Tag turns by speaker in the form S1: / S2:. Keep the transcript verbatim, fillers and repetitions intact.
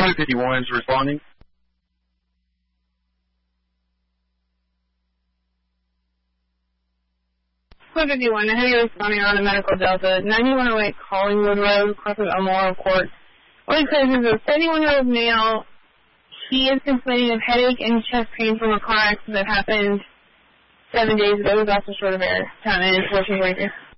S1: Highway fifty-one is responding.
S2: Highway fifty-one, I have you responding on a medical delta. ninety-one oh eight Collingwood Road, crossing Elmore Court. What it says is a seventy-one-year-old male. He is complaining of headache and chest pain from a car accident that happened seven days ago. He was also short of air. Town is fourteen right here.